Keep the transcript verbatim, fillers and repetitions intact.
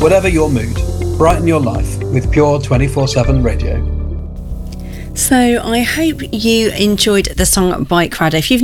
Whatever your mood, brighten your life with Pure twenty-four seven Radio. So I hope you enjoyed the song Bike Rider. If you've